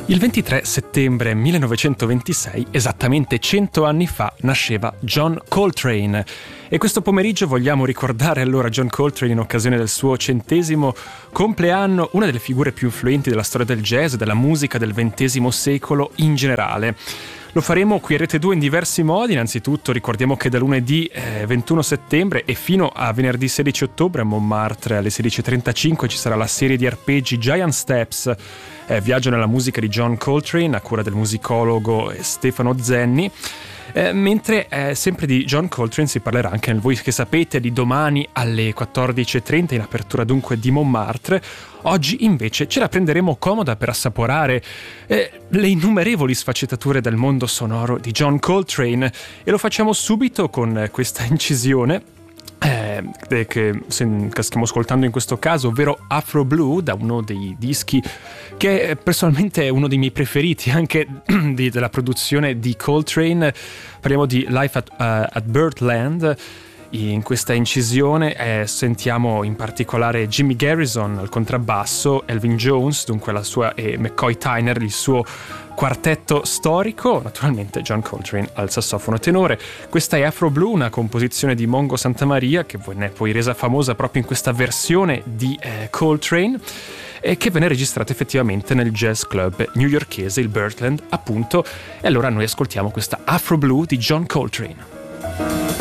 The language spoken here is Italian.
Il 23 settembre 1926, esattamente 100 anni fa, nasceva John Coltrane. E questo pomeriggio vogliamo ricordare allora John Coltrane in occasione del suo 100° compleanno, una delle figure più influenti della storia del jazz e della musica del XX secolo in generale. Lo faremo qui a Rete 2 in diversi modi. Innanzitutto ricordiamo che da lunedì 21 settembre e fino a venerdì 16 ottobre a Montmartre alle 16:35 ci sarà la serie di arpeggi Giant Steps, viaggio nella musica di John Coltrane a cura del musicologo Stefano Zenni. Mentre sempre di John Coltrane si parlerà anche nel Voi che sapete di domani alle 14:30 in apertura dunque di Montmartre. Oggi invece ce la prenderemo comoda per assaporare le innumerevoli sfaccettature del mondo sonoro di John Coltrane e lo facciamo subito con questa incisione che stiamo ascoltando in questo caso, ovvero Afro Blue, da uno dei dischi che personalmente è uno dei miei preferiti anche della produzione di Coltrane. Parliamo di Life at Birdland. In questa incisione sentiamo in particolare Jimmy Garrison al contrabbasso, Elvin Jones dunque la sua e McCoy Tyner il suo quartetto storico, naturalmente John Coltrane al sassofono tenore. Questa è Afro Blue, una composizione di Mongo Santamaria che venne poi resa famosa proprio in questa versione di Coltrane e che venne registrata effettivamente nel jazz club newyorkese, il Birdland appunto. E allora noi ascoltiamo questa Afro Blue di John Coltrane.